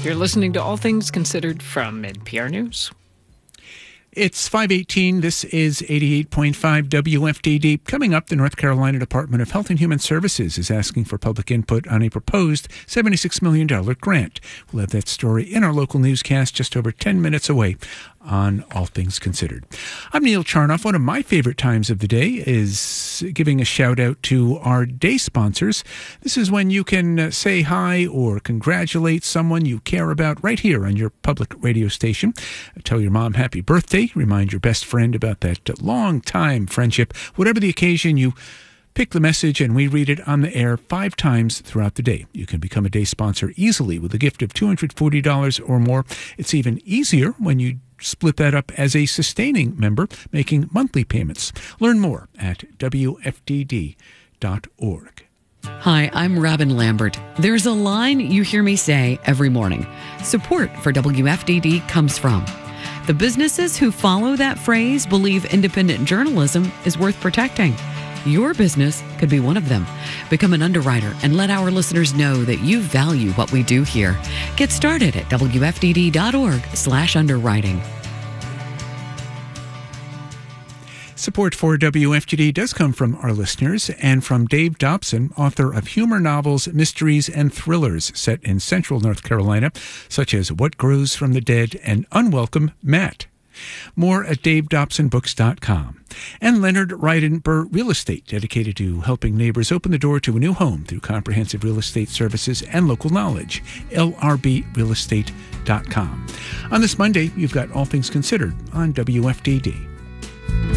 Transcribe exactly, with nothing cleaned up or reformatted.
You're listening to All Things Considered from N P R News. It's five eighteen. This is eighty-eight point five W F D D. Coming up, the North Carolina Department of Health and Human Services is asking for public input on a proposed seventy-six million dollars grant. We'll have that story in our local newscast just over ten minutes away on All Things Considered. I'm Neil Charnoff. One of my favorite times of the day is giving a shout out to our day sponsors. This is when you can say hi or congratulate someone you care about right here on your public radio station. Tell your mom happy birthday. Remind your best friend about that long time friendship. Whatever the occasion, you pick the message and we read it on the air five times throughout the day. You can become a day sponsor easily with a gift of two hundred forty dollars or more. It's even easier when you split that up as a sustaining member, making monthly payments. Learn more at W F D D dot org. Hi, I'm Robin Lambert. There's a line you hear me say every morning. Support for W F D D comes from. The businesses who follow that phrase believe independent journalism is worth protecting. Your business could be one of them. Become an underwriter and let our listeners know that you value what we do here. Get started at W F D D dot org slash underwriting. Support for W F D D does come from our listeners and from Dave Dobson, author of humor novels, mysteries, and thrillers set in central North Carolina, such as What Grows from the Dead and Unwelcome Matt. More at dave dobson books dot com. And Leonard Ryden Burr Real Estate, dedicated to helping neighbors open the door to a new home through comprehensive real estate services and local knowledge. L R B real estate dot com. On this Monday, you've got All Things Considered on W F D D.